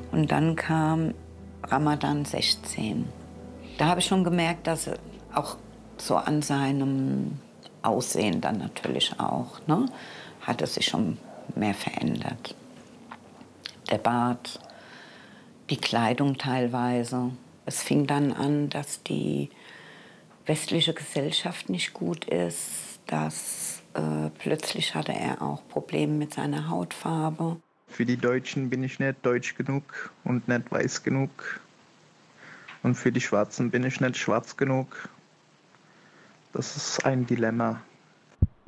Und dann kam Ramadan 16. Da habe ich schon gemerkt, dass auch so an seinem Aussehen dann natürlich auch, ne, hat es sich schon mehr verändert. Der Bart, die Kleidung teilweise. Es fing dann an, dass die westliche Gesellschaft nicht gut ist, dass plötzlich hatte er auch Probleme mit seiner Hautfarbe. Für die Deutschen bin ich nicht deutsch genug und nicht weiß genug. Und für die Schwarzen bin ich nicht schwarz genug. Das ist ein Dilemma.